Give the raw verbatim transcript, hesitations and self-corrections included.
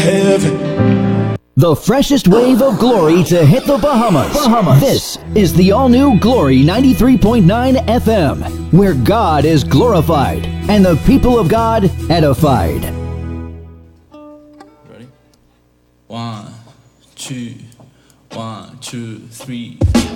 heaven. The freshest wave of glory to hit the Bahamas. Bahamas. This is the all-new Glory ninety-three point nine F M, where God is glorified and the people of God edified. Ready? One, two, one, two, three.